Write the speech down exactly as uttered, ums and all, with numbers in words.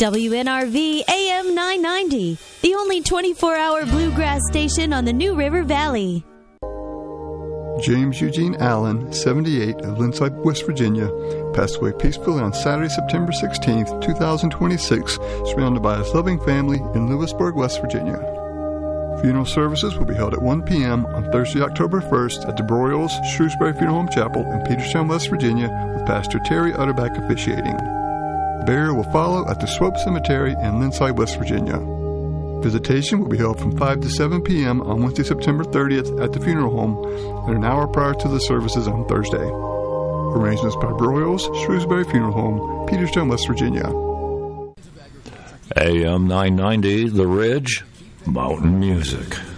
W N R V A M nine ninety, the only twenty-four hour bluegrass station on the New River Valley. James Eugene Allen, seventy-eight, of Lindside, West Virginia, passed away peacefully on Saturday, September sixteenth, twenty twenty-six, surrounded by his loving family in Lewisburg, West Virginia. Funeral services will be held at one p.m. on Thursday, October first at the Broyles Shrewsbury Funeral Home Chapel in Peterstown, West Virginia, with Pastor Terry Utterback officiating. Burial will follow at the Swope Cemetery in Lindside, West Virginia. Visitation will be held from five to seven p.m. on Wednesday, September thirtieth at the funeral home and an hour prior to the services on Thursday. Arrangements by Broyles Shrewsbury Funeral Home, Peterstown, West Virginia. A M nine ninety, The Ridge, Mountain Music.